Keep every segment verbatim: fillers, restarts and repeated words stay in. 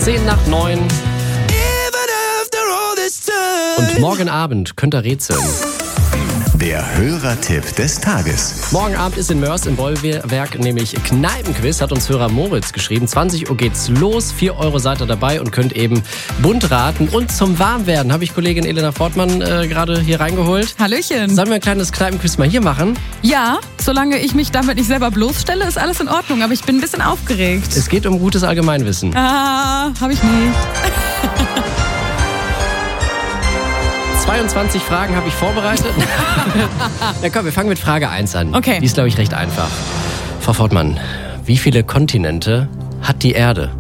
zehn nach neun. Und morgen Abend könnt ihr rätseln. Der Hörertipp des Tages. Morgen Abend ist in Mörs im Bollwerk nämlich Kneipenquiz, hat uns Hörer Moritz geschrieben. zwanzig Uhr geht's los, vier Euro seid ihr dabei und könnt eben bunt raten. Und zum Warmwerden habe ich Kollegin Elena Fortmann äh, gerade hier reingeholt. Hallöchen. Sollen wir ein kleines Kneipenquiz mal hier machen? Ja, solange ich mich damit nicht selber bloßstelle, ist alles in Ordnung. Aber ich bin ein bisschen aufgeregt. Es geht um gutes Allgemeinwissen. Ah, habe ich nicht. zweiundzwanzig Fragen habe ich vorbereitet. Na komm, wir fangen mit Frage eins an. Okay. Die ist, glaube ich, recht einfach. Frau Fortmann, wie viele Kontinente hat die Erde?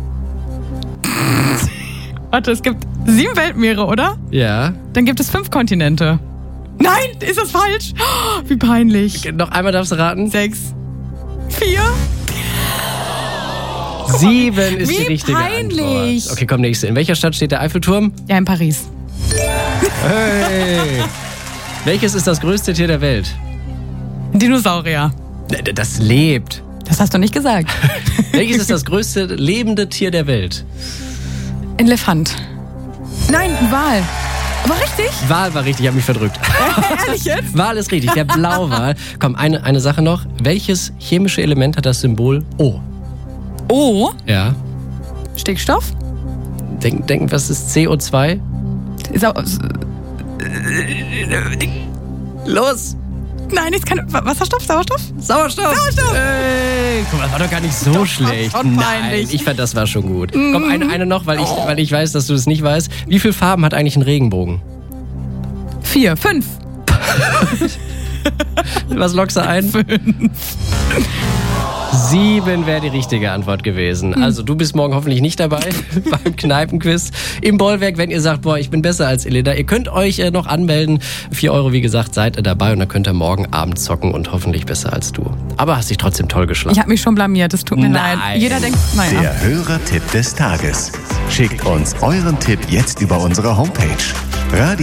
Warte, es gibt sieben Weltmeere, oder? Ja. Dann gibt es fünf Kontinente. Nein, ist das falsch? Oh, wie peinlich. Noch einmal darfst du raten. Sechs. Vier. Sieben ist wie die richtige peinlich. Antwort. Okay, komm, nächste. In welcher Stadt steht der Eiffelturm? Ja, in Paris. Hey. Welches ist das größte Tier der Welt? Dinosaurier. Das lebt. Das hast du nicht gesagt. Welches ist das größte lebende Tier der Welt? Elefant. Nein, ein Wal. Aber richtig? Wal war richtig, ich habe mich verdrückt. Ehrlich jetzt? Wal ist richtig, der Blauwal. Komm, eine, eine Sache noch. Welches chemische Element hat das Symbol O? O? Ja. Stickstoff? Denken, denken was ist C O zwei? Sau Los! Nein, ist kein Wasserstoff, Sauerstoff? Sauerstoff! Sauerstoff! Ey, guck mal, das war doch gar nicht so Doch, schlecht. war schon Nein, peinlich. ich fand, das war schon gut. Mhm. Komm, eine, eine noch, weil ich, Oh. weil ich weiß, dass du es nicht weißt. Wie viele Farben hat eigentlich ein Regenbogen? Vier, fünf. Was lockst du ein? Fünf. Sieben wäre die richtige Antwort gewesen. Also du bist morgen hoffentlich nicht dabei beim Kneipenquiz im Bollwerk, wenn ihr sagt, boah, ich bin besser als Elena. Ihr könnt euch äh, noch anmelden. Vier Euro, wie gesagt, seid ihr dabei und dann könnt ihr morgen Abend zocken und hoffentlich besser als du. Aber hast dich trotzdem toll geschlagen. Ich habe mich schon blamiert, es tut mir Nein. leid. Jeder denkt, naja. Der Hörertipp des Tages. Schickt uns euren Tipp jetzt über unsere Homepage. Radio